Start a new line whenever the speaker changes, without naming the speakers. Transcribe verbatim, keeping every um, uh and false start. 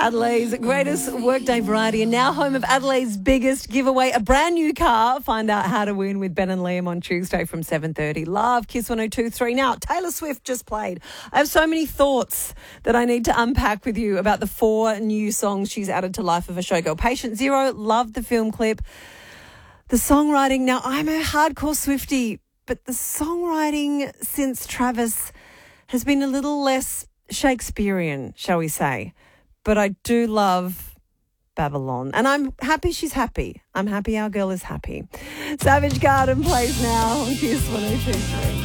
Adelaide's greatest workday variety and now home of Adelaide's biggest giveaway, a brand new car. Find out how to win with Ben and Liam on Tuesday from seven thirty. Love, Kiss one oh two point three. Now, Taylor Swift just played. I have so many thoughts that I need to unpack with you about the four new songs she's added to Life of a Showgirl. Patient Zero, loved the film clip. The songwriting, now I'm a hardcore Swiftie, but the songwriting since Travis has been a little less Shakespearean, shall we say. But I do love Babylon. And I'm happy she's happy. I'm happy our girl is happy. Savage Garden plays now on Kiss one oh two point three.